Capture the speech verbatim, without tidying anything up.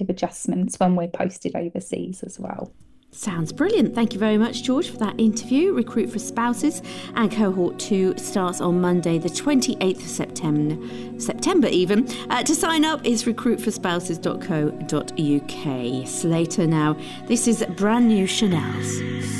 relative adjustments when we're posted overseas as well. Sounds brilliant. Thank you very much, George, for that interview. Recruit for Spouses and Cohort two starts on Monday, the twenty-eighth of September, September even. Uh, to sign up is recruit for spouses dot co dot uk. Slater now. This is brand new Chanel's.